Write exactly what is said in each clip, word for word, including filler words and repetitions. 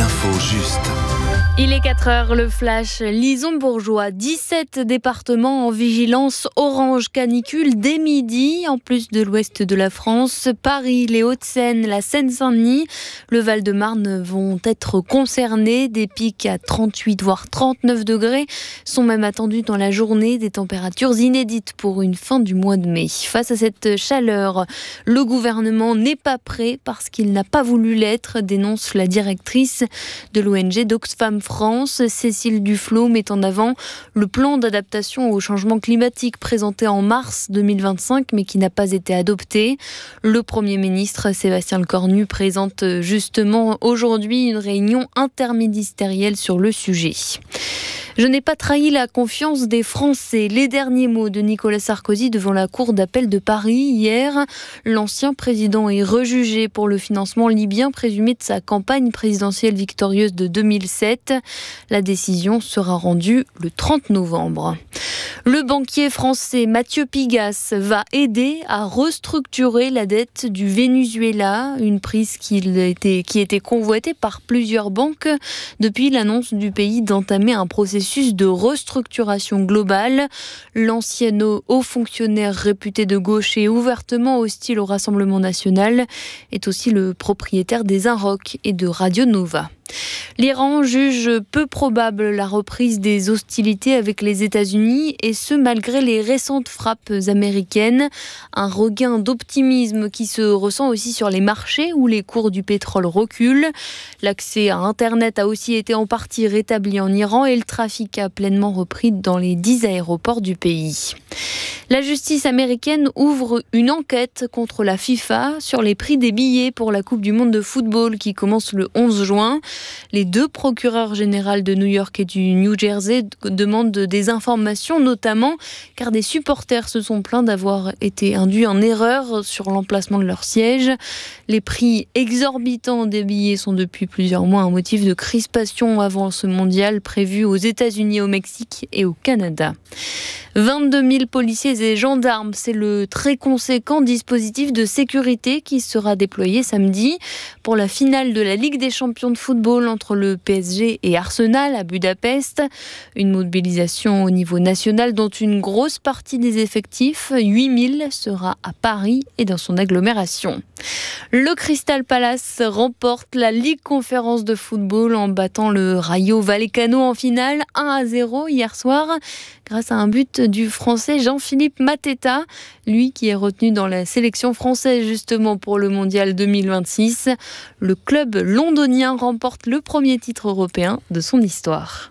l'info juste. Il est quatre heures, le flash Lison-Bourgeois. dix-sept départements en vigilance orange canicule dès midi, en plus de l'ouest de la France. Paris, les Hauts-de-Seine, la Seine-Saint-Denis, le Val-de-Marne vont être concernés. Des pics à trente-huit voire trente-neuf degrés sont même attendus dans la journée. Des températures inédites pour une fin du mois de mai. Face à cette chaleur, le gouvernement n'est pas prêt parce qu'il n'a pas voulu l'être, dénonce la directrice de l'O N G d'Oxfam France, Cécile Duflot, met en avant le plan d'adaptation au changement climatique présenté en mars deux mille vingt-cinq mais qui n'a pas été adopté. Le Premier ministre Sébastien Lecornu présente justement aujourd'hui une réunion interministérielle sur le sujet. Je n'ai pas trahi la confiance des Français. Les derniers mots de Nicolas Sarkozy devant la Cour d'appel de Paris hier. L'ancien président est rejugé pour le financement libyen présumé de sa campagne présidentielle victorieuse de deux mille sept. La décision sera rendue le trente novembre. Le banquier français Mathieu Pigasse va aider à restructurer la dette du Venezuela, une prise qui était, qui était convoitée par plusieurs banques depuis l'annonce du pays d'entamer un processus de restructuration globale. L'ancien haut fonctionnaire réputé de gauche et ouvertement hostile au Rassemblement national est aussi le propriétaire des Inrocks et de Radio Nova. L'Iran juge peu probable la reprise des hostilités avec les États-Unis et ce malgré les récentes frappes américaines. Un regain d'optimisme qui se ressent aussi sur les marchés où les cours du pétrole reculent. L'accès à Internet a aussi été en partie rétabli en Iran et le trafic a pleinement repris dans les dix aéroports du pays. La justice américaine ouvre une enquête contre la FIFA sur les prix des billets pour la Coupe du monde de football qui commence le onze juin. Les deux procureurs généraux de New York et du New Jersey demandent des informations, notamment car des supporters se sont plaints d'avoir été induits en erreur sur l'emplacement de leur siège. Les prix exorbitants des billets sont depuis plusieurs mois un motif de crispation avant ce mondial prévu aux États-Unis, au Mexique et au Canada. vingt-deux mille policiers et gendarmes, c'est le très conséquent dispositif de sécurité qui sera déployé samedi pour la finale de la Ligue des champions de football entre le P S G et Arsenal à Budapest. Une mobilisation au niveau national dont une grosse partie des effectifs, huit mille, sera à Paris et dans son agglomération. Le Crystal Palace remporte la Ligue Conférence de football en battant le Rayo Vallecano en finale un à zéro hier soir grâce à un but du Français Jean-Philippe Mateta, lui qui est retenu dans la sélection française justement pour le Mondial deux mille vingt-six. Le club londonien remporte le premier titre européen de son histoire.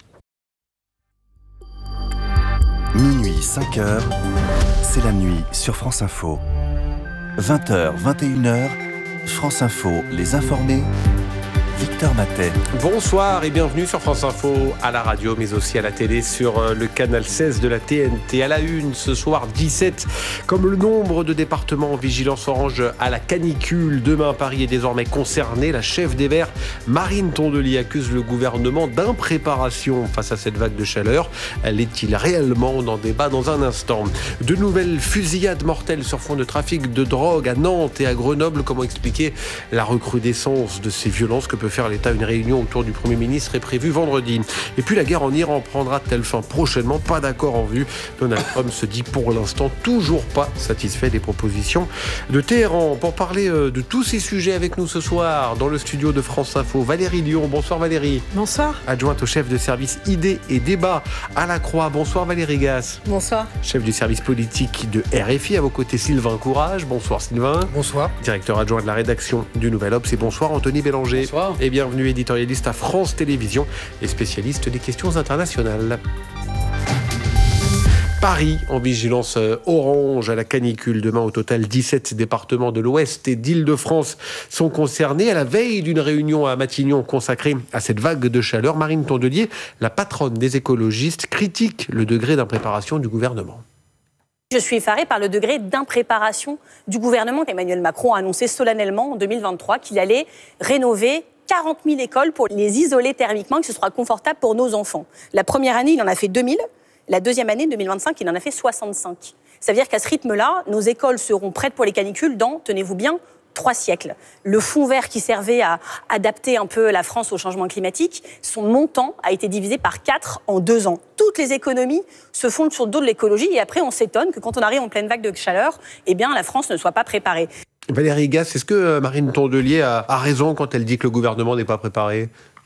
Minuit, cinq heures, c'est la nuit sur France Info. vingt heures, vingt et une heures, France Info, les informés. Victor Matet. Bonsoir et bienvenue sur France Info, à la radio mais aussi à la télé sur le canal seize de la T N T. À la une ce soir, dix-sept, comme le nombre de départements en vigilance orange à la canicule. Demain, Paris est désormais concerné. La chef des Verts, Marine Tondelier, accuse le gouvernement d'impréparation face à cette vague de chaleur. L'est-il réellement? On en débat dans un instant. De nouvelles fusillades mortelles sur fond de trafic de drogue à Nantes et à Grenoble. Comment expliquer la recrudescence de ces violences que peut faire l'État? Une réunion autour du Premier ministre est prévue vendredi. Et puis la guerre en Iran prendra-t-elle fin prochainement? Pas d'accord en vue. Donald Trump se dit pour l'instant toujours pas satisfait des propositions de Téhéran. Pour parler de tous ces sujets avec nous ce soir dans le studio de France Info, Valérie Lyon. Bonsoir Valérie. Bonsoir. Adjointe au chef de service idées et débats à la Croix. Bonsoir Valérie Gasse. Bonsoir. Chef du service politique de R F I. À vos côtés Sylvain Courage. Bonsoir Sylvain. Bonsoir. Directeur adjoint de la rédaction du Nouvel Obs. Et bonsoir Anthony Bélanger. Bonsoir. Et bienvenue éditorialiste à France Télévisions et spécialiste des questions internationales. Paris en vigilance orange à la canicule. Demain, au total, dix-sept départements de l'Ouest et d'Île-de-France sont concernés. À la veille d'une réunion à Matignon consacrée à cette vague de chaleur, Marine Tondelier, la patronne des écologistes, critique le degré d'impréparation du gouvernement. Je suis effarée par le degré d'impréparation du gouvernement. Emmanuel Macron a annoncé solennellement en deux mille vingt-trois qu'il allait rénover quarante mille écoles pour les isoler thermiquement, que ce sera confortable pour nos enfants. La première année, il en a fait deux mille. La deuxième année, deux mille vingt-cinq, il en a fait soixante-cinq. Ça veut dire qu'à ce rythme-là, nos écoles seront prêtes pour les canicules dans, tenez-vous bien, trois siècles. Le fonds vert qui servait à adapter un peu la France au changement climatique, son montant a été divisé par quatre en deux ans. Toutes les économies se fondent sur le dos de l'écologie et après on s'étonne que quand on arrive en pleine vague de chaleur, eh bien la France ne soit pas préparée. Valérie Gasse, est-ce que Marine Tondelier a, a raison quand elle dit que le gouvernement n'est pas préparé ?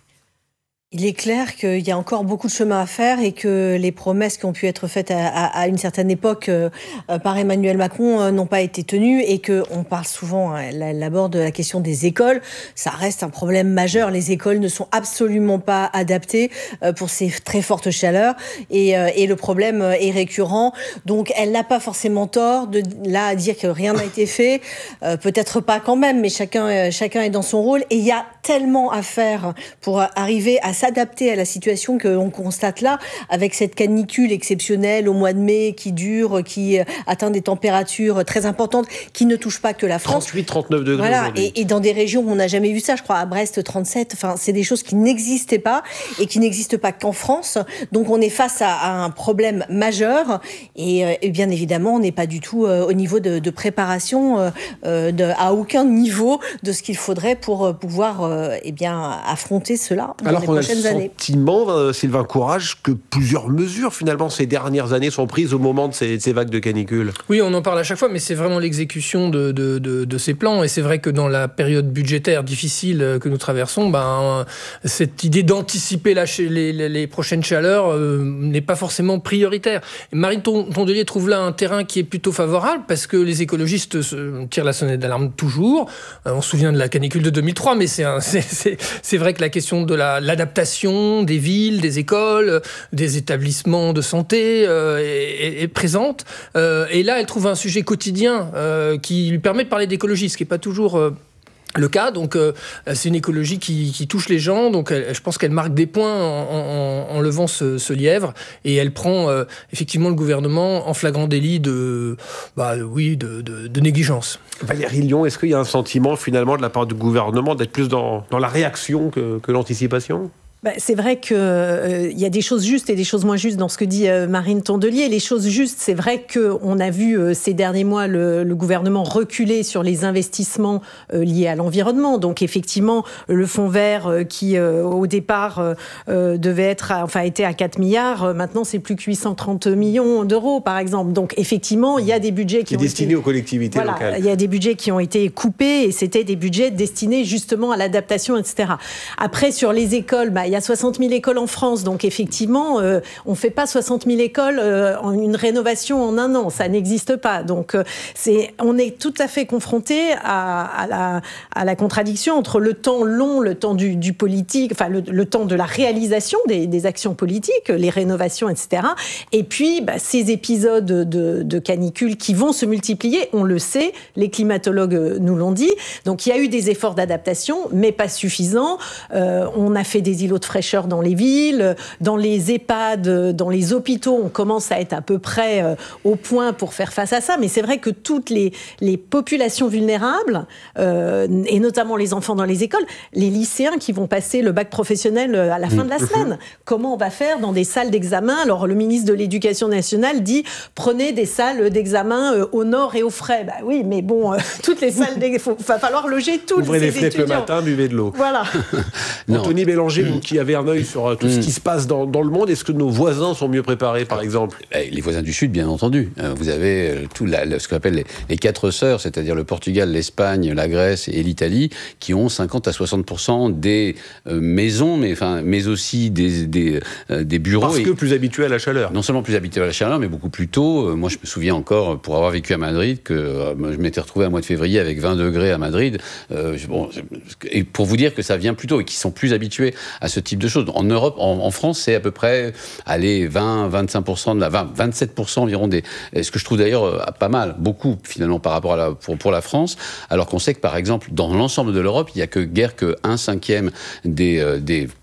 Il est clair qu'il y a encore beaucoup de chemin à faire et que les promesses qui ont pu être faites à, à, à une certaine époque euh, par Emmanuel Macron euh, n'ont pas été tenues et qu'on parle souvent, hein, elle, elle aborde la question des écoles. Ça reste un problème majeur. Les écoles ne sont absolument pas adaptées euh, pour ces très fortes chaleurs et, euh, et le problème est récurrent. Donc elle n'a pas forcément tort de là à dire que rien n'a été fait. Euh, peut-être pas quand même, mais chacun, euh, chacun est dans son rôle. Et il y a tellement à faire pour arriver à s'adapter à la situation que l'on constate là, avec cette canicule exceptionnelle au mois de mai qui dure, qui atteint des températures très importantes, qui ne touche pas que la France. trente-huit, trente-neuf degrés voilà, aujourd'hui. Et, et dans des régions où on n'a jamais vu ça, je crois à Brest trente-sept, enfin, c'est des choses qui n'existaient pas et qui n'existent pas qu'en France. Donc on est face à, à un problème majeur et, et bien évidemment on n'est pas du tout euh, au niveau de, de préparation, euh, de, à aucun niveau de ce qu'il faudrait pour pouvoir euh, eh bien, affronter cela dans Alors les qu'on a prochaines le années. sentiment, euh, Sylvain Courage, que plusieurs mesures finalement ces dernières années sont prises au moment de ces, de ces vagues de canicule. Oui, on en parle à chaque fois, mais c'est vraiment l'exécution de, de, de, de ces plans. Et c'est vrai que dans la période budgétaire difficile que nous traversons, ben, cette idée d'anticiper la, les, les, les prochaines chaleurs euh, n'est pas forcément prioritaire. Et Marine Tondelier trouve là un terrain qui est plutôt favorable parce que les écologistes se tirent la sonnette d'alarme toujours. Euh, on se souvient de la canicule de deux mille trois, mais c'est, un, c'est, c'est, c'est vrai que la question de la, l'adaptation des villes, des écoles, des établissements de santé euh, est, est présente. Euh, et là, elle trouve un sujet quotidien euh, qui lui permet de parler d'écologie, ce qui n'est pas toujours... Euh, le cas, donc euh, c'est une écologie qui, qui touche les gens, donc elle, je pense qu'elle marque des points en, en, en levant ce, ce lièvre, et elle prend euh, effectivement le gouvernement en flagrant délit de, bah, oui, de, de, de négligence. Valérie Lyon, est-ce qu'il y a un sentiment finalement de la part du gouvernement d'être plus dans, dans la réaction que, que l'anticipation ? Ben, c'est vrai qu'il euh, y a des choses justes et des choses moins justes dans ce que dit euh, Marine Tondelier. Les choses justes, c'est vrai qu'on a vu euh, ces derniers mois le, le gouvernement reculer sur les investissements euh, liés à l'environnement. Donc effectivement, le fonds vert euh, qui euh, au départ euh, devait être, à, enfin était à quatre milliards, euh, maintenant c'est plus que huit cent trente millions d'euros par exemple. Donc effectivement, il y a des budgets qui, qui ont destinés été, aux collectivités voilà, locales. Il y a des budgets qui ont été coupés et c'était des budgets destinés justement à l'adaptation, et cetera. Après sur les écoles, bah, il y a soixante mille écoles en France, donc effectivement, euh, on ne fait pas soixante mille écoles euh, en une rénovation en un an, ça n'existe pas. Donc, euh, c'est, on est tout à fait confronté à, à, la, à la contradiction entre le temps long, le temps du, du politique, enfin le, le temps de la réalisation des, des actions politiques, les rénovations, et cetera. Et puis, bah, ces épisodes de, de canicule qui vont se multiplier, on le sait, les climatologues nous l'ont dit. Donc, il y a eu des efforts d'adaptation, mais pas suffisants. Euh, on a fait des îlots de fraîcheur dans les villes, dans les EHPAD, dans les hôpitaux, on commence à être à peu près euh, au point pour faire face à ça. Mais c'est vrai que toutes les, les populations vulnérables, euh, et notamment les enfants dans les écoles, les lycéens qui vont passer le bac professionnel à la fin de la semaine, comment on va faire dans des salles d'examen ? Alors le ministre de l'Éducation nationale dit « prenez des salles d'examen euh, au nord et au frais ». Bah oui, mais bon, euh, toutes les salles d'examen, il va falloir loger tous Ouvrez ces les fenêtres étudiants. le matin, buvez de l'eau. Voilà. Anthony Bélanger, vous qui avez un œil sur tout ce qui se passe dans, dans le monde, est-ce que nos voisins sont mieux préparés, par exemple ? Les voisins du Sud, bien entendu. Vous avez tout la, ce qu'on appelle les, les quatre sœurs, c'est-à-dire le Portugal, l'Espagne, la Grèce et l'Italie, qui ont cinquante à soixante pour cent des euh, maisons, mais, enfin, mais aussi des, des, euh, des bureaux. Parce que plus habitués à la chaleur. Non seulement plus habitués à la chaleur, mais beaucoup plus tôt. Moi, je me souviens encore, pour avoir vécu à Madrid, que euh, je m'étais retrouvé à mois de février avec vingt degrés à Madrid. Euh, bon, et pour vous dire que ça vient plus tôt et qu'ils sont plus habitués à ce type de choses. En Europe, en, en France, c'est à peu près allez, vingt à vingt-cinq pour cent de la vingt, vingt-sept pour cent environ des. Ce que je trouve d'ailleurs pas mal, beaucoup finalement par rapport à la pour, pour la France, alors qu'on sait que par exemple dans l'ensemble de l'Europe, il y a que guère que un cinquième des, des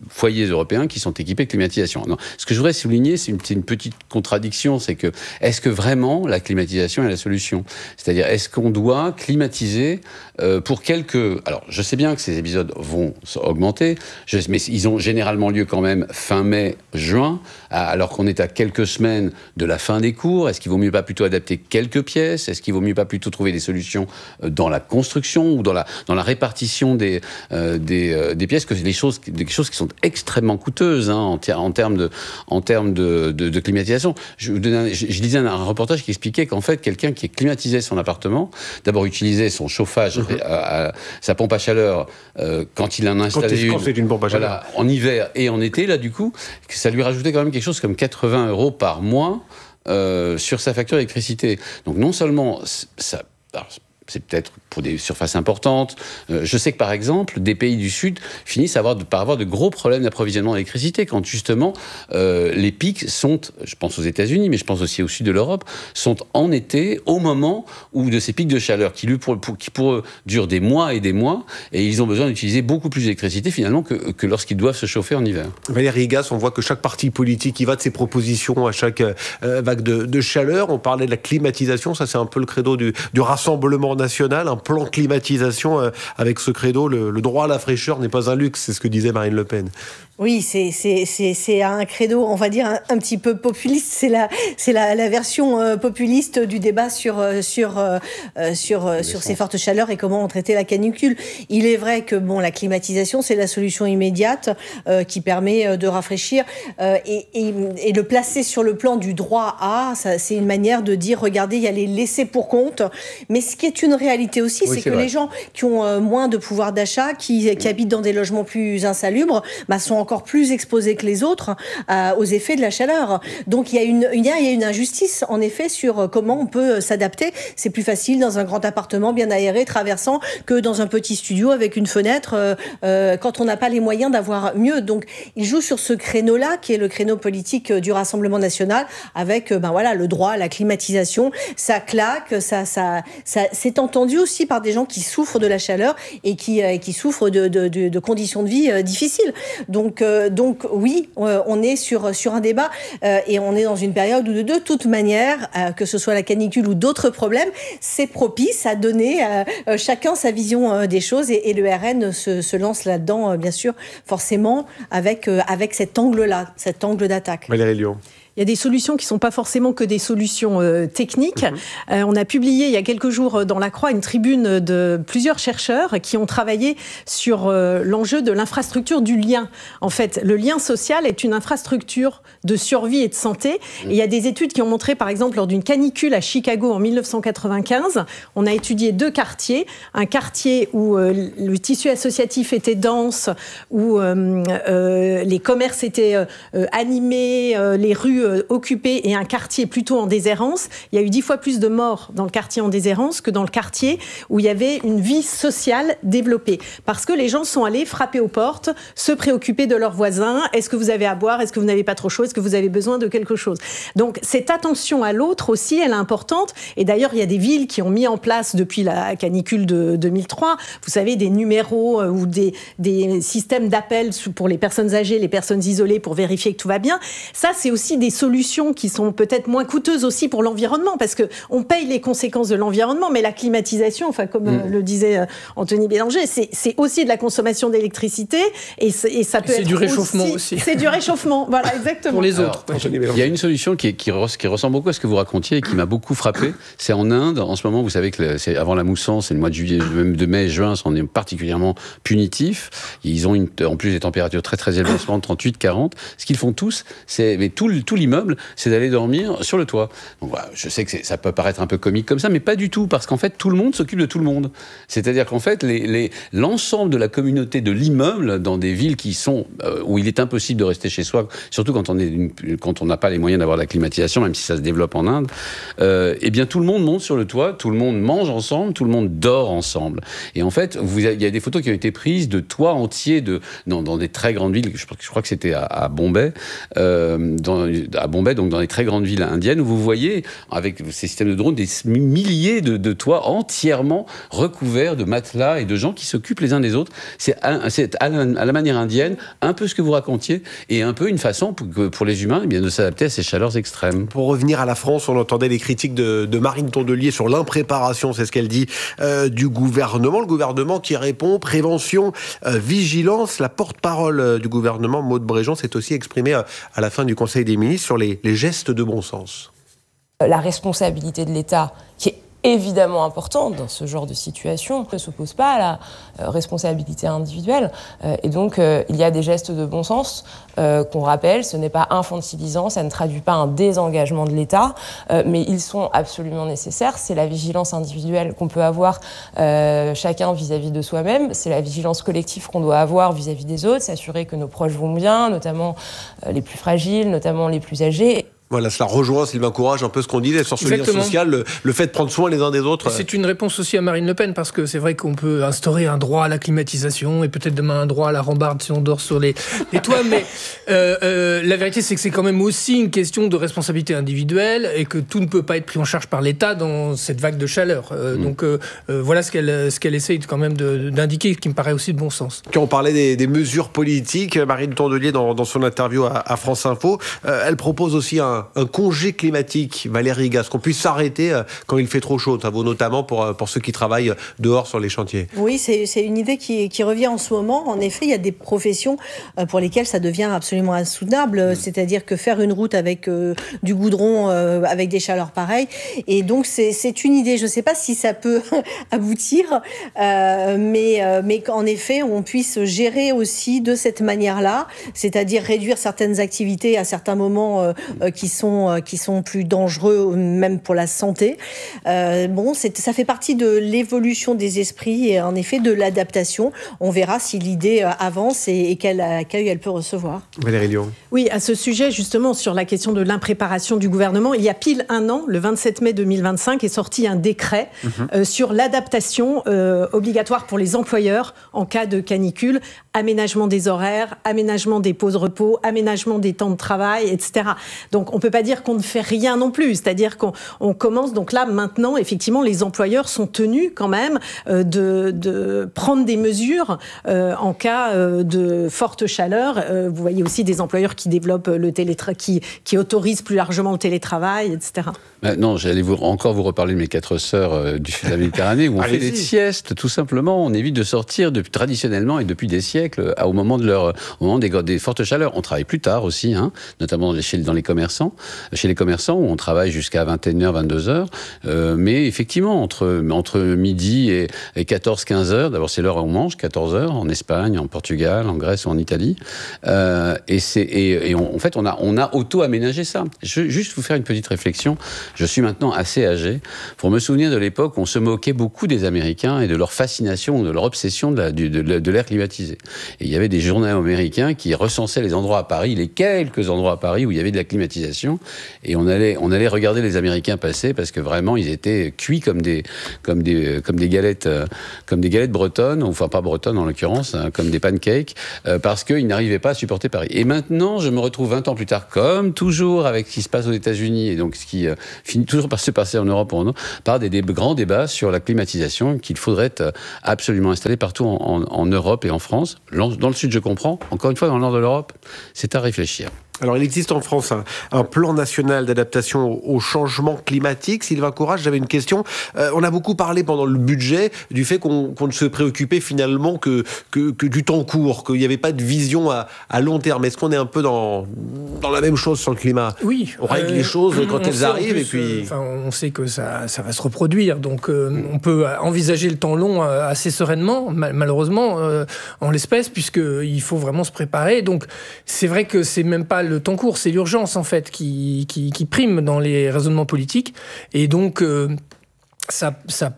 foyers européens qui sont équipés de climatisation. Non, ce que je voudrais souligner, c'est une, c'est une petite contradiction, c'est que est-ce que vraiment la climatisation est la solution ? C'est-à-dire, est-ce qu'on doit climatiser euh, pour quelques... Alors, je sais bien que ces épisodes vont augmenter, je... mais ils ont généralement lieu quand même fin mai, juin, alors qu'on est à quelques semaines de la fin des cours. Est-ce qu'il vaut mieux pas plutôt adapter quelques pièces ? Est-ce qu'il vaut mieux pas plutôt trouver des solutions dans la construction ou dans la, dans la répartition des, euh, des, euh, des pièces, que les choses, des choses qui sont extrêmement coûteuses hein, en, ter- en termes, de, en termes de, de, de climatisation. Je, vous donne un, je, je lisais un, un reportage qui expliquait qu'en fait, quelqu'un qui climatisait son appartement, d'abord utilisait son chauffage, mmh. à, à, sa pompe à chaleur, euh, quand il en a installé quand une, quand c'est une pompe à chaleur. Voilà, en hiver et en été, là, du coup, ça lui rajoutait quand même quelque chose comme quatre-vingts euros par mois euh, sur sa facture d'électricité. Donc non seulement ça... Alors, c'est peut-être pour des surfaces importantes. Euh, je sais que, par exemple, des pays du Sud finissent avoir de, par avoir de gros problèmes d'approvisionnement d'électricité quand, justement, euh, les pics sont, je pense aux États-Unis, mais je pense aussi au sud de l'Europe, sont en été, au moment où de ces pics de chaleur qui, lui, pour, pour, qui pour eux, durent des mois et des mois, et ils ont besoin d'utiliser beaucoup plus d'électricité, finalement, que, que lorsqu'ils doivent se chauffer en hiver. Valérie Higas, on voit que chaque parti politique y va de ses propositions à chaque euh, vague de, de chaleur. On parlait de la climatisation, ça c'est un peu le credo du, du Rassemblement national, un plan climatisation euh, avec ce credo, le, le droit à la fraîcheur n'est pas un luxe, c'est ce que disait Marine Le Pen. Oui, c'est, c'est, c'est, c'est un credo, on va dire, un, un petit peu populiste. C'est la, c'est la, la version euh, populiste du débat sur, euh, sur, euh, sur, euh, sur ces fortes chaleurs et comment on traitait la canicule. Il est vrai que bon, la climatisation, c'est la solution immédiate euh, qui permet euh, de rafraîchir euh, et, et, et le placer sur le plan du droit à, ça, c'est une manière de dire, regardez, il y a les laissés pour compte. Mais ce qui est une réalité aussi, oui, c'est, c'est que vrai. Les gens qui ont euh, moins de pouvoir d'achat, qui, qui habitent dans des logements plus insalubres, bah, sont encore plus exposés que les autres euh, aux effets de la chaleur. Donc il y a une il y a, il y a une injustice en effet sur comment on peut s'adapter. C'est plus facile dans un grand appartement bien aéré traversant que dans un petit studio avec une fenêtre euh, euh, quand on n'a pas les moyens d'avoir mieux. Donc il joue sur ce créneau-là qui est le créneau politique du Rassemblement national avec ben voilà le droit à la climatisation. Ça claque, ça ça ça c'est entendu aussi par des gens qui souffrent de la chaleur et qui euh, qui souffrent de, de de de conditions de vie euh, difficiles. Donc euh, donc oui, euh, on est sur sur un débat euh, et on est dans une période où de, de toute manière, euh, que ce soit la canicule ou d'autres problèmes, c'est propice à donner euh, euh, chacun sa vision euh, des choses et, et le R N se, se lance là-dedans, euh, bien sûr, forcément avec euh, avec cet angle-là, cet angle d'attaque. Valérie Lyon. Il y a des solutions qui ne sont pas forcément que des solutions euh, techniques. Mmh. Euh, on a publié il y a quelques jours dans La Croix une tribune de plusieurs chercheurs qui ont travaillé sur euh, l'enjeu de l'infrastructure du lien. En fait, le lien social est une infrastructure de survie et de santé. Mmh. Et il y a des études qui ont montré, par exemple, lors d'une canicule à Chicago en dix-neuf cent quatre-vingt-quinze, on a étudié deux quartiers. Un quartier où euh, le tissu associatif était dense, où euh, euh, les commerces étaient euh, animés, euh, les rues occupé et un quartier plutôt en déshérence. Il y a eu dix fois plus de morts dans le quartier en déshérence que dans le quartier où il y avait une vie sociale développée. Parce que les gens sont allés frapper aux portes, se préoccuper de leurs voisins. Est-ce que vous avez à boire ? Est-ce que vous n'avez pas trop chaud ? Est-ce que vous avez besoin de quelque chose ? Donc, cette attention à l'autre aussi, elle est importante. Et d'ailleurs, il y a des villes qui ont mis en place depuis la canicule de deux mille trois, vous savez, des numéros ou des, des systèmes d'appel pour les personnes âgées, les personnes isolées pour vérifier que tout va bien. Ça, c'est aussi des solutions qui sont peut-être moins coûteuses aussi pour l'environnement, parce qu'on paye les conséquences de l'environnement, mais la climatisation, enfin, comme mmh. le disait Anthony Bélanger, c'est, c'est aussi de la consommation d'électricité, et, et ça peut et c'est être du réchauffement aussi, aussi. C'est du réchauffement, voilà, exactement. Pour les autres. Alors, il y a une solution qui, est, qui, qui ressemble beaucoup à ce que vous racontiez et qui m'a beaucoup frappé. C'est en Inde, en ce moment, vous savez que le, c'est avant la mousson, c'est le mois de juillet, même de mai, juin, sont particulièrement punitifs. Ils ont une, en plus des températures très très élevées, trente-huit quarante. Ce qu'ils font tous, c'est, mais tout, tout l'immeuble, c'est d'aller dormir sur le toit. Donc voilà, je sais que c'est, ça peut paraître un peu comique comme ça, mais pas du tout, parce qu'en fait, tout le monde s'occupe de tout le monde. C'est-à-dire qu'en fait, les, les, l'ensemble de la communauté de l'immeuble, dans des villes qui sont, euh, où il est impossible de rester chez soi, surtout quand on est une, quand on n'a pas les moyens d'avoir la climatisation, même si ça se développe en Inde, euh, eh bien tout le monde monte sur le toit, tout le monde mange ensemble, tout le monde dort ensemble. Et en fait, vous, il y a des photos qui ont été prises de toits entiers de, dans, dans des très grandes villes, je, je crois que c'était à, à Bombay, euh, dans, à Bombay, donc dans les très grandes villes indiennes, où vous voyez, avec ces systèmes de drones, des milliers de, de toits entièrement recouverts de matelas et de gens qui s'occupent les uns des autres. C'est, un, c'est à, la, à la manière indienne, un peu ce que vous racontiez, et un peu une façon pour, pour les humains eh bien, de s'adapter à ces chaleurs extrêmes. Pour revenir à la France, on entendait les critiques de, de Marine Tondelier sur l'impréparation, c'est ce qu'elle dit, euh, du gouvernement. Le gouvernement qui répond prévention, euh, vigilance. La porte-parole euh, du gouvernement, Maud Bréjon, s'est aussi exprimée euh, à la fin du Conseil des ministres sur les, les gestes de bon sens. La responsabilité de l'État, qui est évidemment importante dans ce genre de situation, ne s'oppose pas à la euh, responsabilité individuelle. Euh, et donc, euh, il y a des gestes de bon sens euh, qu'on rappelle. Ce n'est pas infantilisant, ça ne traduit pas un désengagement de l'État, euh, mais ils sont absolument nécessaires. C'est la vigilance individuelle qu'on peut avoir euh, chacun vis-à-vis de soi-même. C'est la vigilance collective qu'on doit avoir vis-à-vis des autres, s'assurer que nos proches vont bien, notamment euh, les plus fragiles, notamment les plus âgés. Voilà, cela rejoint, Sylvain Courage, un peu ce qu'on disait sur ce lien social, le, le fait de prendre soin les uns des autres. C'est une réponse aussi à Marine Le Pen, parce que c'est vrai qu'on peut instaurer un droit à la climatisation et peut-être demain un droit à la rambarde si on dort sur les, les toits, mais euh, euh, la vérité c'est que c'est quand même aussi une question de responsabilité individuelle et que tout ne peut pas être pris en charge par l'État dans cette vague de chaleur. Euh, mmh. Donc euh, euh, voilà ce qu'elle, ce qu'elle essaye quand même de, d'indiquer, qui me paraît aussi de bon sens. Quand on parlait des, des mesures politiques, Marine Tondelier, dans, dans son interview à, à France Info, euh, elle propose aussi un, un congé climatique, Valérie Gas, qu'on puisse s'arrêter quand il fait trop chaud. Ça vaut notamment pour, pour ceux qui travaillent dehors sur les chantiers. Oui, c'est, c'est une idée qui, qui revient en ce moment. En effet, il y a des professions pour lesquelles ça devient absolument insoutenable. Mmh. C'est-à-dire que faire une route avec euh, du goudron, euh, avec des chaleurs pareilles. Et donc, c'est, c'est une idée. Je ne sais pas si ça peut aboutir, euh, mais, euh, mais qu'en effet, on puisse gérer aussi de cette manière-là, c'est-à-dire réduire certaines activités à certains moments euh, qui sont qui sont plus dangereux même pour la santé. Euh, bon, c'est, ça fait partie de l'évolution des esprits et en effet de l'adaptation. On verra si l'idée avance et, et quel accueil elle peut recevoir. Valérie Lyon. Oui, à ce sujet, justement, sur la question de l'impréparation du gouvernement, il y a pile un an, le vingt-sept mai deux mille vingt-cinq, est sorti un décret mmh. euh, sur l'adaptation euh, obligatoire pour les employeurs en cas de canicule, aménagement des horaires, aménagement des pauses repos, aménagement des temps de travail, et cetera. Donc, on ne peut pas dire qu'on ne fait rien non plus. C'est-à-dire qu'on on commence, donc là, maintenant, effectivement, les employeurs sont tenus quand même euh, de, de prendre des mesures euh, en cas euh, de forte chaleur. Euh, vous voyez aussi des employeurs qui développent le télétra- qui, qui autorisent plus largement le télétravail, et cetera. Ben non, j'allais vous, encore vous reparler de mes quatre sœurs euh, du sud de la Méditerranée, où on fait des siestes, tout simplement. On évite de sortir depuis, traditionnellement et depuis des siècles au moment, de leur, au moment des, des fortes chaleurs. On travaille plus tard aussi, hein, notamment chez, dans les commerçants. Chez les commerçants, où on travaille jusqu'à vingt et une heures, vingt-deux heures. Euh, mais effectivement, entre, entre midi et, et quatorze quinze heures, d'abord c'est l'heure où on mange, quatorze heures, en Espagne, en Portugal, en Grèce ou en Italie. Euh, et c'est, et, et on, en fait, on a, on a auto-aménagé ça. Je vais juste vous faire une petite réflexion. Je suis maintenant assez âgé pour me souvenir de l'époque où on se moquait beaucoup des Américains et de leur fascination, de leur obsession de, la, de, de, de l'air climatisé. Et il y avait des journaux américains qui recensaient les endroits à Paris, les quelques endroits à Paris où il y avait de la climatisation. Et on allait, on allait regarder les Américains passer parce que vraiment ils étaient cuits comme des, comme des, comme des galettes, euh, comme des galettes bretonnes, enfin pas bretonnes en l'occurrence, hein, comme des pancakes, euh, parce qu'ils n'arrivaient pas à supporter Paris. Et maintenant, je me retrouve vingt ans plus tard, comme toujours avec ce qui se passe aux États-Unis et donc ce qui euh, finit toujours par se passer en Europe ou en par des, des grands débats sur la climatisation qu'il faudrait euh, absolument installer partout en, en, en Europe et en France. Dans le sud, je comprends. Encore une fois, dans le nord de l'Europe, c'est à réfléchir. Alors, il existe en France un, un plan national d'adaptation au, au changement climatique. Sylvain Courage, j'avais une question. Euh, on a beaucoup parlé pendant le budget du fait qu'on, qu'on ne se préoccupait finalement que, que, que du temps court, qu'il n'y avait pas de vision à, à long terme. Est-ce qu'on est un peu dans, dans la même chose sur le climat ? Oui. On règle euh, les choses quand elles arrivent plus, et puis... Enfin, on sait que ça, ça va se reproduire, donc euh, mmh. on peut envisager le temps long euh, assez sereinement, mal, malheureusement, euh, en l'espèce, puisqu'il faut vraiment se préparer. Donc, c'est vrai que c'est même pas le temps court, c'est l'urgence en fait qui, qui, qui prime dans les raisonnements politiques et donc euh, ça, ça,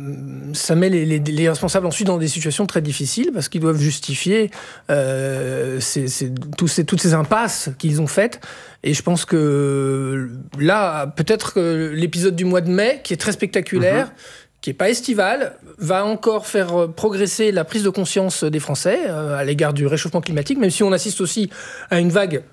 ça met les, les, les responsables ensuite dans des situations très difficiles parce qu'ils doivent justifier euh, ces, ces, tous ces, toutes ces impasses qu'ils ont faites. Et je pense que là, peut-être que l'épisode du mois de mai, qui est très spectaculaire, mmh. qui n'est pas estival, va encore faire progresser la prise de conscience des Français euh, à l'égard du réchauffement climatique, même si on assiste aussi à une vague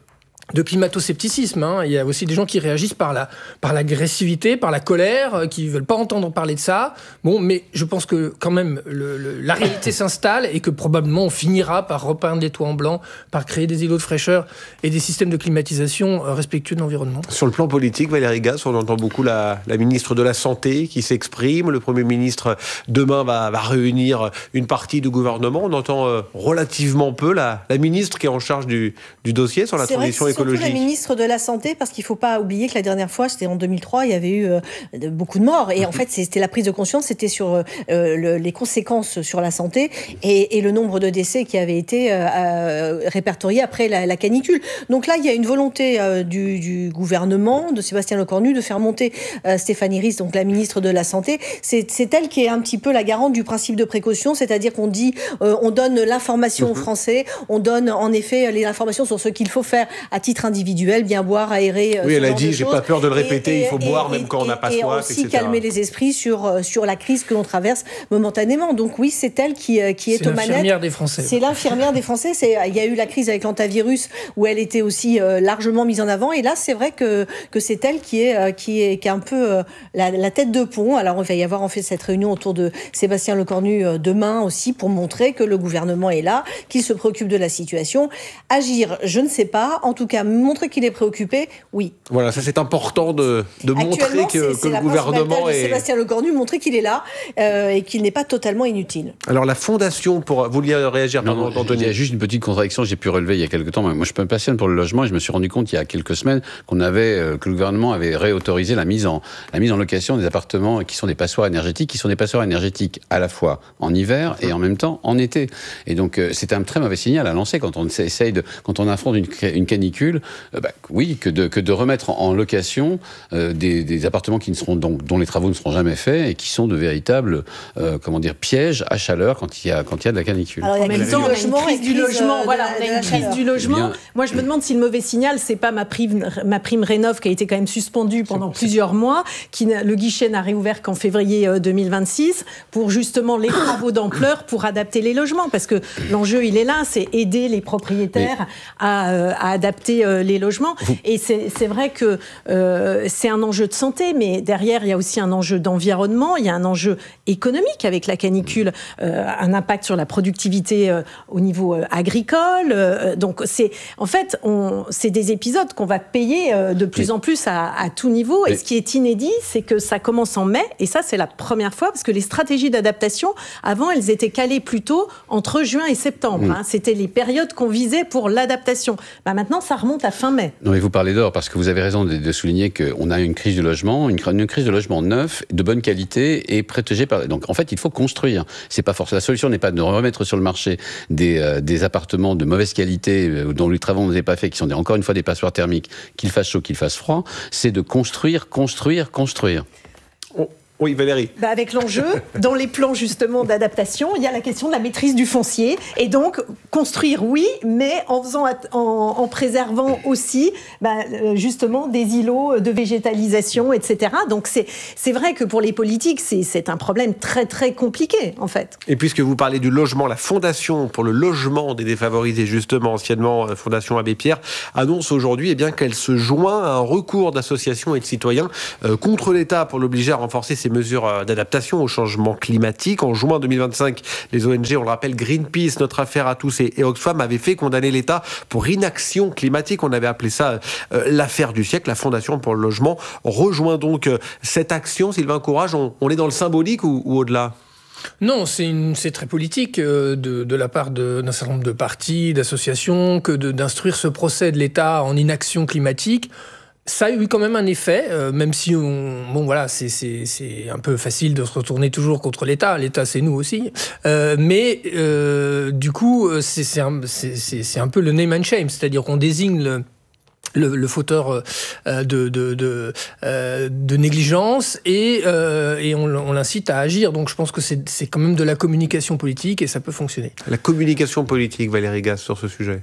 de climato-scepticisme. Hein. Il y a aussi des gens qui réagissent par, la, par l'agressivité, par la colère, qui ne veulent pas entendre parler de ça. Bon, mais je pense que quand même, le, le, la réalité s'installe et que probablement on finira par repeindre les toits en blanc, par créer des îlots de fraîcheur et des systèmes de climatisation respectueux de l'environnement. Sur le plan politique, Valérie Gasse, on entend beaucoup la, la ministre de la Santé qui s'exprime. Le Premier ministre, demain, va, va réunir une partie du gouvernement. On entend euh, relativement peu la, la ministre qui est en charge du, du dossier sur la C'est transition vrai que écologique. Surtout la ministre de la Santé, parce qu'il ne faut pas oublier que la dernière fois, c'était en deux mille trois, il y avait eu euh, beaucoup de morts. Et en fait, c'était la prise de conscience, c'était sur euh, le, les conséquences sur la santé et, et le nombre de décès qui avaient été euh, euh, répertoriés après la, la canicule. Donc là, il y a une volonté euh, du, du gouvernement, de Sébastien Lecornu, de faire monter euh, Stéphanie Ries, donc la ministre de la Santé. C'est, c'est elle qui est un petit peu la garante du principe de précaution, c'est-à-dire qu'on dit, euh, on donne l'information aux Français, on donne en effet les informations sur ce qu'il faut faire à titre individuel, bien boire, aérer. Oui, elle a dit, j'ai pas peur de le répéter, et, et, il faut et, boire et, même quand on n'a pas soif, et cetera. Et aussi calmer les esprits sur, sur la crise que l'on traverse momentanément. Donc oui, c'est elle qui, qui est, est aux manettes. C'est l'infirmière des Français. C'est l'infirmière des Français. C'est, il y a eu la crise avec l'antavirus où elle était aussi euh, largement mise en avant. Et là, c'est vrai que, que c'est elle qui est, euh, qui est, qui est un peu euh, la, la tête de pont. Alors, il va y avoir en fait cette réunion autour de Sébastien Lecornu euh, demain aussi pour montrer que le gouvernement est là, qu'il se préoccupe de la situation. Agir, je ne sais pas. En tout cas, montrer qu'il est préoccupé, oui. Voilà, ça c'est important de, de montrer que, c'est, que c'est le gouvernement est... Sébastien Lecornu, montrer qu'il est là euh, et qu'il n'est pas totalement inutile. Alors la fondation, pour vous vouliez réagir, non, pardon, Anthony. Il y a juste une petite contradiction que j'ai pu relever il y a quelques temps. Moi, je me passionne pour le logement et je me suis rendu compte il y a quelques semaines qu'on avait, euh, que le gouvernement avait réautorisé la mise en la mise en location des appartements qui sont des passoires énergétiques, qui sont des passoires énergétiques à la fois en hiver et en même temps en été. Et donc euh, c'est un très mauvais signal à lancer quand on essaye de, quand on affronte une, une canicule. Euh, bah, oui, que de que de remettre en, en location euh, des, des appartements qui ne seront donc dont les travaux ne seront jamais faits et qui sont de véritables euh, comment dire pièges à chaleur quand il y a quand il y a de la canicule. Alors, en même temps, on a une crise du logement. Voilà, on a une crise du logement. Moi, je me demande si le mauvais signal, c'est pas ma prime, ma prime Rénov qui a été quand même suspendue pendant plusieurs mois, qui le guichet n'a réouvert qu'en février deux mille vingt-six pour justement les travaux d'ampleur pour adapter les logements, parce que l'enjeu il est là, c'est aider les propriétaires à, euh, à adapter euh, les logements. Et c'est, c'est vrai que euh, c'est un enjeu de santé, mais derrière il y a aussi un enjeu d'environnement, il y a un enjeu économique avec la canicule, euh, un impact sur la productivité euh, au niveau euh, agricole. Euh, donc c'est en fait on, c'est des épisodes qu'on va payer euh, de plus oui. en plus à, à tout niveau. Et oui. ce qui est inédit, c'est que ça commence en mai, et ça c'est la première fois, parce que les stratégies d'adaptation avant elles étaient calées plutôt entre juin et septembre. Mmh. Hein. C'était les périodes qu'on visait pour l'adaptation. Bah, maintenant ça remonte à fin mai. Non mais vous parlez d'or parce que vous avez raison de, de souligner qu'on a une crise du logement, une, une crise de logement neuf, de bonne qualité et protégé par. Donc en fait il faut construire. C'est pas forcément la solution n'est pas de remettre sur le marché des, euh, des appartements de mauvaise qualité euh, dont les travaux n'étaient pas faits, qui sont des, encore une fois des passoires thermiques, qu'il fasse chaud, qu'il fasse froid. C'est de construire, construire, construire. Oh. Oui, Valérie. Bah avec l'enjeu, dans les plans justement d'adaptation, il y a la question de la maîtrise du foncier. Et donc, construire, oui, mais en, faisant, en, en préservant aussi bah, justement des îlots de végétalisation, et cetera. Donc, c'est, c'est vrai que pour les politiques, c'est, c'est un problème très, très compliqué, en fait. Et puisque vous parlez du logement, la Fondation pour le logement des défavorisés, justement, anciennement Fondation Abbé Pierre, annonce aujourd'hui eh bien, qu'elle se joint à un recours d'associations et de citoyens euh, contre l'État pour l'obliger à renforcer ses mesures d'adaptation au changement climatique. En juin deux mille vingt-cinq, les O N G, on le rappelle, Greenpeace, Notre Affaire à tous et Oxfam avaient fait condamner l'État pour inaction climatique. On avait appelé ça euh, l'affaire du siècle. La Fondation pour le logement rejoint donc euh, cette action. Sylvain Courage, on, on est dans le symbolique ou, ou au-delà ? Non, c'est, une, c'est très politique euh, de, de la part de, d'un certain nombre de partis, d'associations, que de, d'instruire ce procès de l'État en inaction climatique. Ça a eu quand même un effet, euh, même si on, bon voilà, c'est, c'est, c'est un peu facile de se retourner toujours contre l'État. L'État, c'est nous aussi. Euh, mais euh, du coup, c'est, c'est, un, c'est, c'est, c'est un peu le name and shame, c'est-à-dire qu'on désigne le Le, le fauteur euh, de, de, de, euh, de négligence et, euh, et on, on l'incite à agir. Donc je pense que c'est, c'est quand même de la communication politique et ça peut fonctionner. La communication politique, Valérie Gasse, sur ce sujet.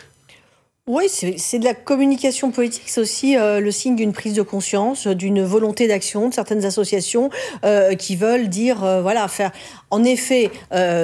Oui, c'est, c'est de la communication politique, c'est aussi euh, le signe d'une prise de conscience, d'une volonté d'action de certaines associations euh, qui veulent dire, euh, voilà, faire en effet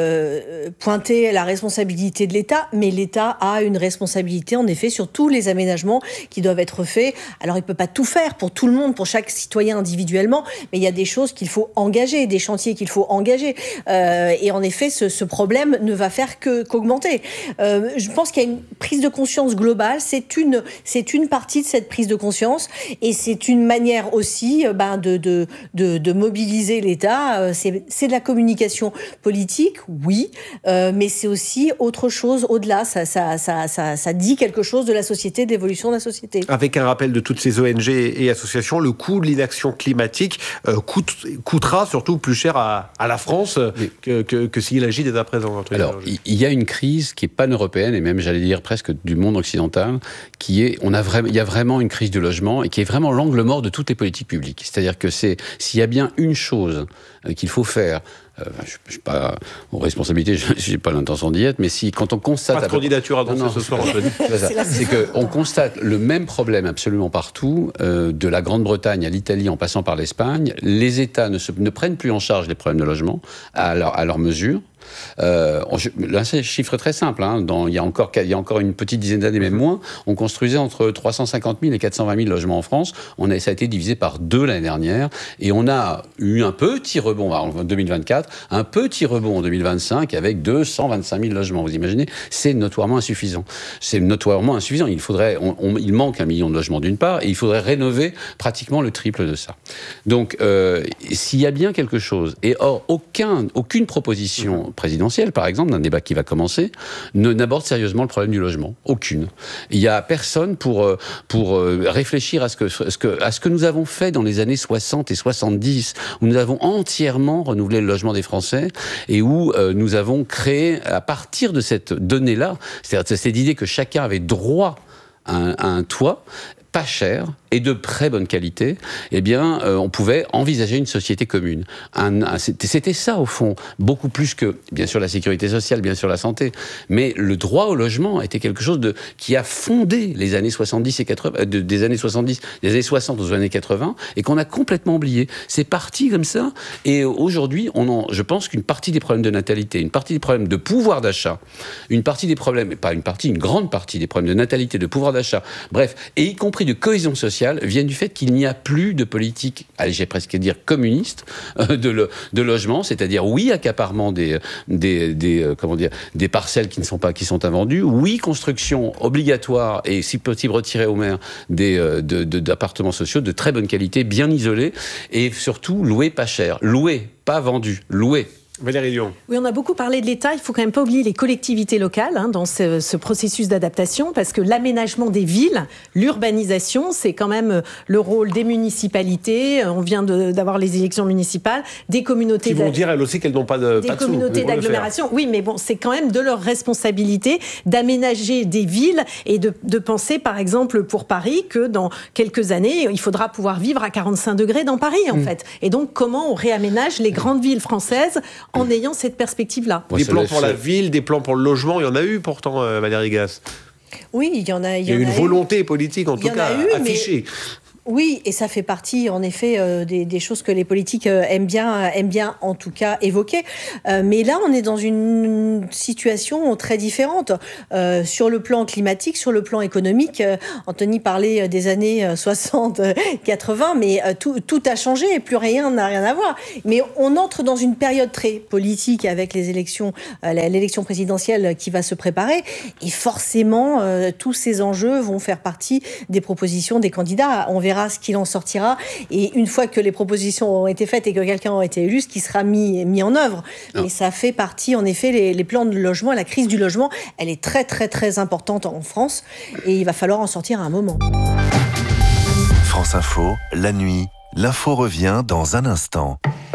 euh, pointer la responsabilité de l'État, mais l'État a une responsabilité en effet sur tous les aménagements qui doivent être faits. Alors il peut pas tout faire pour tout le monde, pour chaque citoyen individuellement, mais il y a des choses qu'il faut engager, des chantiers qu'il faut engager. Euh, et en effet, ce, ce problème ne va faire que, qu'augmenter. Euh, je pense qu'il y a une prise de conscience globale. C'est une, c'est une partie de cette prise de conscience, et c'est une manière aussi ben, de, de, de, de mobiliser l'État. C'est, c'est de la communication politique, oui, euh, mais c'est aussi autre chose au-delà. Ça, ça, ça, ça, ça dit quelque chose de la société, de l'évolution de la société. Avec un rappel de toutes ces O N G et associations, le coût de l'inaction climatique euh, coûte, coûtera surtout plus cher à, à la France oui. que, que, que s'il agit dès à présent. Alors, il y a une crise qui est pan-européenne, et même, j'allais dire, presque du monde occidental, qui est, on a vraiment, il y a vraiment une crise du logement, et qui est vraiment l'angle mort de toutes les politiques publiques. C'est-à-dire que c'est, s'il y a bien une chose qu'il faut faire, Euh, je ne suis pas aux responsabilités, je n'ai pas l'intention d'y être, mais si, quand on constate... Pas de candidature annoncée ce soir, Anthony. C'est qu'on constate le même problème absolument partout, euh, de la Grande-Bretagne à l'Italie en passant par l'Espagne. Les États ne, se, ne prennent plus en charge les problèmes de logement à leur, à leur mesure. Euh, là, c'est un chiffre très simple. Hein. Dans, il, y a encore, il y a encore une petite dizaine d'années, même moins, on construisait entre trois cent cinquante mille et quatre cent vingt mille logements en France. On a, ça a été divisé par deux l'année dernière. Et on a eu un petit rebond en deux mille vingt-quatre, un petit rebond en deux mille vingt-cinq avec deux cent vingt-cinq mille logements. Vous imaginez, c'est notoirement insuffisant. C'est notoirement insuffisant. Il, faudrait, on, on, il manque un million de logements d'une part, et il faudrait rénover pratiquement le triple de ça. Donc, euh, s'il y a bien quelque chose, et or, aucun, aucune proposition présidentielle, par exemple, d'un débat qui va commencer, ne, n'aborde sérieusement le problème du logement. Aucune. Il n'y a personne pour, pour réfléchir à ce, que, ce que, à ce que nous avons fait dans les années soixante et soixante-dix, où nous avons entièrement renouvelé le logement des Français, et où euh, nous avons créé, à partir de cette donnée-là, c'est-à-dire cette idée que chacun avait droit à un, à un toit, pas cher et de très bonne qualité, eh bien, euh, on pouvait envisager une société commune. Un, un, c'était, c'était ça, au fond, beaucoup plus que, bien sûr, la sécurité sociale, bien sûr, la santé, mais le droit au logement était quelque chose de, qui a fondé les années soixante-dix et quatre-vingts, de, des années soixante-dix, des années soixante aux années quatre-vingts, et qu'on a complètement oublié. C'est parti comme ça, et aujourd'hui, on en, je pense qu'une partie des problèmes de natalité, une partie des problèmes de pouvoir d'achat, une partie des problèmes, pas une partie, une grande partie des problèmes de natalité, de pouvoir d'achat, bref, et y compris de cohésion sociale, viennent du fait qu'il n'y a plus de politique, allez, j'ai presque à dire communiste, euh, de, le, de logement, c'est-à-dire oui accaparement des, des, des, euh, comment dire, des parcelles qui ne sont pas, qui sont invendues, oui construction obligatoire et si possible retirée aux maires des, euh, de, de, d'appartements sociaux de très bonne qualité, bien isolés, et surtout loués pas cher, loués, pas vendus, loués. Valérie Lyon. Oui, on a beaucoup parlé de l'État. Il faut quand même pas oublier les collectivités locales hein, dans ce, ce processus d'adaptation, parce que l'aménagement des villes, l'urbanisation, c'est quand même le rôle des municipalités. On vient de, d'avoir les élections municipales, des communautés. Qui vont dire elles aussi qu'elles n'ont pas de des pas de communautés sous, d'agglomération. Oui, mais bon, c'est quand même de leur responsabilité d'aménager des villes et de, de penser, par exemple, pour Paris, que dans quelques années, il faudra pouvoir vivre à quarante-cinq degrés dans Paris, en mmh. fait. Et donc, comment on réaménage les grandes villes françaises en ayant cette perspective-là. Des plans pour la ville, des plans pour le logement, il y en a eu pourtant, euh, Valérie Gasse. Oui, il y en a. Il y, il y a en une a volonté eu. politique, en il tout cas, eu, affichée. Mais... Oui, et ça fait partie, en effet, euh, des, des choses que les politiques euh, aiment bien, euh, aiment bien, en tout cas, évoquer. Euh, mais là, on est dans une situation très différente. Euh, sur le plan climatique, sur le plan économique, euh, Anthony parlait des années soixante, quatre-vingts, mais euh, tout, tout a changé et plus rien n'a rien à voir. Mais on entre dans une période très politique avec les élections, euh, l'élection présidentielle qui va se préparer. Et forcément, euh, tous ces enjeux vont faire partie des propositions des candidats. On verra ce qu'il en sortira, et une fois que les propositions ont été faites et que quelqu'un a été élu, ce qui sera mis, mis en œuvre. Non. Mais ça fait partie, en effet, les, les plans de logement, la crise du logement, elle est très très très importante en France, et il va falloir en sortir à un moment. France Info, la nuit, l'info revient dans un instant.